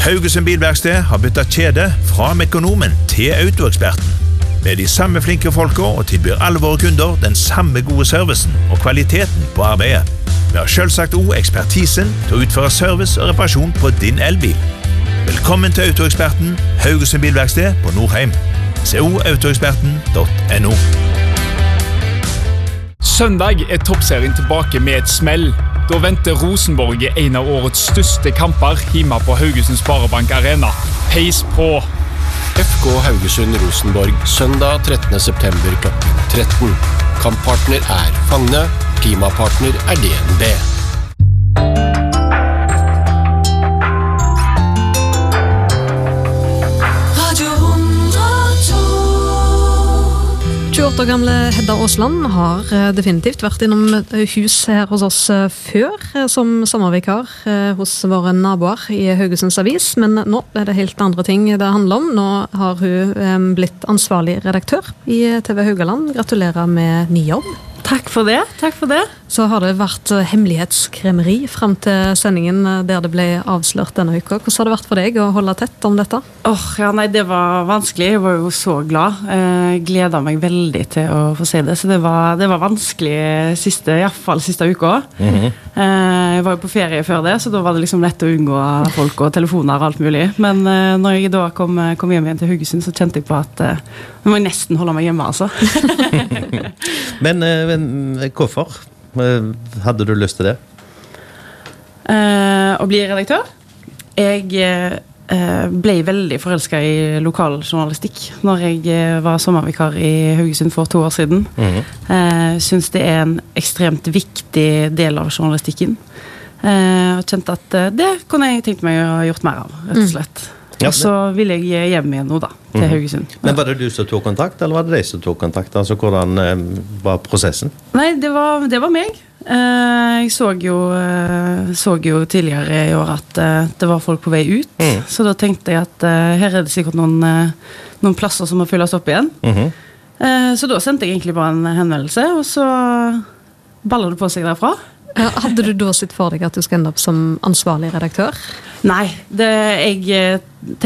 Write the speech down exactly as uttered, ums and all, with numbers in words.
Haugesund Bilverksted har byttet kjede fra Mekonomen til Autoeksperten. Med de samme flinke folka og tilbyr alle våre kunder den samme gode servicen og kvaliteten på arbeidet. Vi har selvsagt også ekspertisen til å utføre service og reparasjon på din elbil. Velkommen til Autoeksperten, Haugesund Bilverksted på Nordheim. Se også autoeksperten punktum no. Søndag er toppserien tilbake med et smell. Da venter Rosenborg i en av årets største kamper hjemme på Haugesund Sparebank Arena. Peis på! F K Haugesund Rosenborg, søndag trettende september klokken tretten. Kamppartner er Fagne, klimapartner er D N B. tjueåtte år gamle Hedda Aasland har definitivt vært innom hus her hos oss før, som sommervikar hos våre naboer i Haugesunds Avis, men nå er det helt andre ting det handler om. Nå har hun blitt ansvarlig redaktør i T V Haugaland. Gratulerer med ny jobb. Takk for det, takk for det. Så har det vært hemmelighetskremeri frem til sendingen der det ble avslørt denne uka. Hvordan har det vært for deg å holde tett om dette? Åh, oh, ja, nei, det var vanskelig. Jeg var jo så glad. Jeg gleder meg veldig til å få se det, så det var, det var vanskelig siste, i hvert fall siste uka. Mm-hmm. Jeg var jo på ferie før det, så da var det liksom lett å unngå folk og telefoner og alt mulig. Men når jeg da kom, kom hjem igjen til Haugesund, så kjente jeg på at jeg må nesten holde meg hjemme, altså. Men, men hvorfor? Hadde du lyst til det? Uh, å bli redaktør? Jeg uh, ble veldig forelsket i lokal journalistikk når jeg uh, var sommervikar i Haugesund for to år siden. Mm-hmm. uh, Synes det er en ekstremt viktig del av journalistikken. Uh, og kjente at uh, det kunne jeg tenkt meg å ha gjort mer av, rett og slett. Mm. Ja, og så ville jeg hjem igjen nå da, til mm. Haugesund. Men var det du som tok kontakt, eller var det de som tok kontakt? Altså, hvordan eh, var prosessen? Nei, det var, det var meg. Eh, jeg så jo, eh, så jo tidligere i år at eh, det var folk på vei ut, mm. så da tenkte jeg at eh, her er det sikkert noen, eh, noen plasser som må fylles opp igjen. Mm-hmm. Eh, så da sendte jeg egentlig bare en henvendelse, og så baller det på seg derfra. Hadde du da sett for deg at du skal ende opp som ansvarlig redaktør? Nei, det, jeg